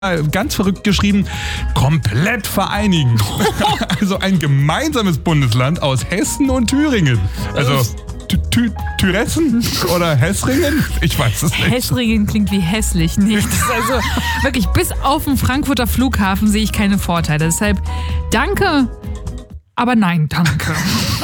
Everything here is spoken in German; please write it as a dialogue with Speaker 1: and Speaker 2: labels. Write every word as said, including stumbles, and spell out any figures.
Speaker 1: Ganz verrückt geschrieben, komplett vereinigen. Also ein gemeinsames Bundesland aus Hessen und Thüringen. Also Thüressen oder Hessringen? Ich weiß es nicht.
Speaker 2: Hessringen klingt wie hässlich, nicht? Also wirklich, bis auf den Frankfurter Flughafen sehe ich keine Vorteile. Deshalb danke, aber nein, danke.